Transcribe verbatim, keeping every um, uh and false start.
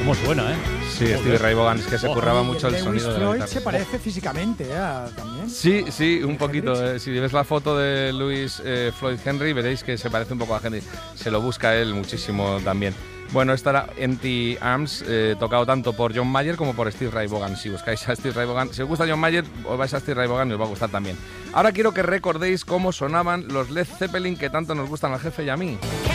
cómo suena, ¿eh? Sí, Joder. Stevie Ray Vaughan, es que se curraba oh, mucho el, el sonido de la guitarra. se parece físicamente, ¿eh? También. Sí, sí, un poquito. Eh, si ves la foto de Louis eh, Floyd Henry, veréis que se parece un poco a Henry. Se lo busca él muchísimo también. Bueno, esta era Empty Arms, eh, tocado tanto por John Mayer como por Steve Ray Vaughan. Si buscáis a Steve Ray Vaughan, si os gusta John Mayer, os vais a Steve Ray Vaughan y os va a gustar también. Ahora quiero que recordéis cómo sonaban los Led Zeppelin que tanto nos gustan al jefe y a mí.